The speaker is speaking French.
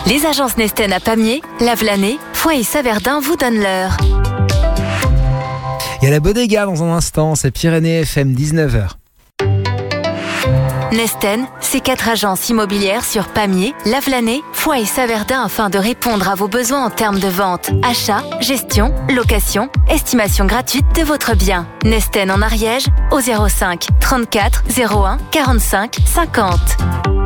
Les agences Nesten à Pamiers, Lavelanet, Foix et Saverdun vous donnent l'heure. Il y a la bodega dans un instant, c'est Pyrénées FM, 19h. Nesten, c'est 4 agences immobilières sur Pamiers, Lavelanet, Foix et Saverdun afin de répondre à vos besoins en termes de vente, achat, gestion, location, estimation gratuite de votre bien. Nesten en Ariège au 05 34 01 45 50.